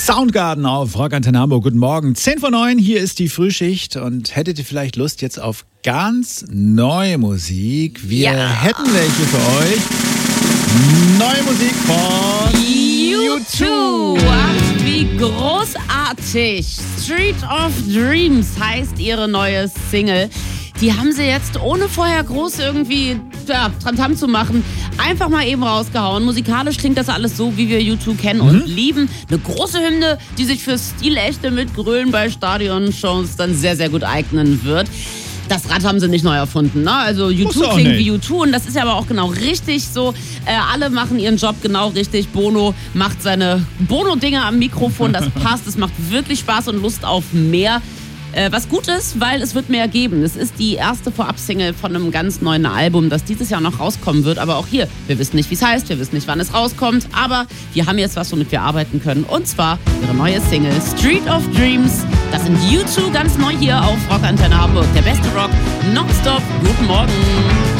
Soundgarden auf Rock Antenne Hamburg. Guten Morgen. 10:09, hier ist die Frühschicht. Und hättet ihr vielleicht Lust jetzt auf ganz neue Musik? Wir hätten welche für euch. Neue Musik von U2. Ach, wie großartig. Street of Dreams heißt ihre neue Single. Die haben sie jetzt, ohne vorher groß irgendwie Tamtam zu machen, einfach mal eben rausgehauen. Musikalisch klingt das alles so, wie wir U2 kennen und lieben. Eine große Hymne, die sich für Stilechte mit Grölen bei Stadionshows dann sehr, sehr gut eignen wird. Das Rad haben sie nicht neu erfunden, ne? Also U2 klingt wie U2 und das ist ja aber auch genau richtig so. Alle machen ihren Job genau richtig. Bono macht seine Bono-Dinge am Mikrofon, das passt. Es macht wirklich Spaß und Lust auf mehr. Was gut ist, weil es wird mehr geben. Es ist die erste Vorab-Single von einem ganz neuen Album, das dieses Jahr noch rauskommen wird. Aber auch hier, wir wissen nicht, wie es heißt, wir wissen nicht, wann es rauskommt. Aber wir haben jetzt was, womit wir arbeiten können. Und zwar ihre neue Single Street of Dreams. Das sind U2 ganz neu hier auf Rock Antenne Hamburg. Der beste Rock nonstop. Guten Morgen.